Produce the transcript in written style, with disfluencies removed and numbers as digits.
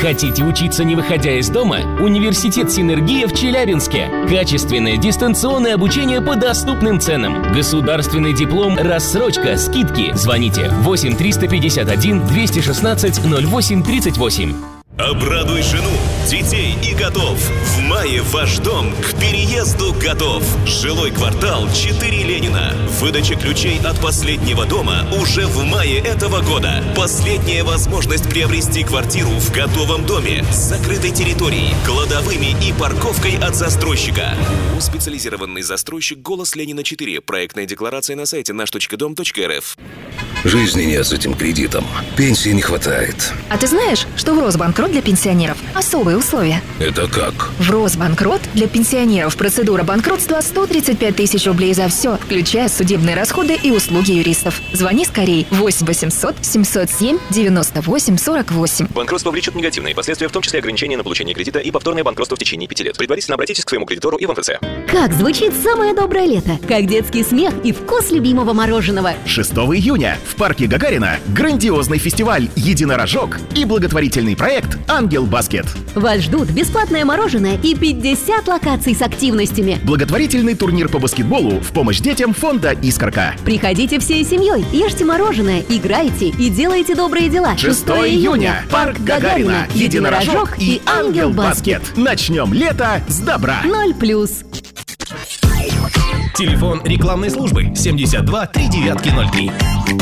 Хотите учиться, не выходя из дома? Университет «Синергия» в Челябинске. Качественное дистанционное обучение по доступным ценам. Государственный диплом, рассрочка, скидки. Звоните 8 351 216 08 38. Обрадуй жену, детей и котов. В мае ваш дом к переезду готов. Жилой квартал 4 Ленина. Выдача ключей от последнего дома уже в мае этого года. Последняя возможность приобрести квартиру в готовом доме с закрытой территорией, кладовыми и парковкой от застройщика. Специализированный застройщик «Голос Ленина 4». Проектная декларация на сайте наш.дом.рф. Жизни нет с этим кредитом. Пенсии не хватает. А ты знаешь, что в Росбанкрот для пенсионеров особые условия? Это как? В Росбанкрот для пенсионеров процедура банкротства 135 тысяч рублей за все, включая судебные расходы и услуги юристов. Звони скорее 8 800 707 98 48. Банкротство влечет негативные последствия, в том числе ограничения на получение кредита и повторное банкротство в течение 5 лет. Предварительно обратитесь к своему кредитору и в МФЦ. Как звучит самое доброе лето? Как детский смех и вкус любимого мороженого. 6 июня в парке Гагарина грандиозный фестиваль «Единорожок» и благотворительный проект «Ангел Баскет». Вас ждут бесплатное мороженое и 50 локаций с активностями. Благотворительный турнир по баскетболу в помощь детям фонда «Искорка». Приходите всей семьей, ешьте мороженое, играйте и делайте добрые дела. 6 июня. Парк Гагарина, Единорожок и Ангел Баскет. Начнем лето с добра. 0+. Телефон рекламной службы 72 3903.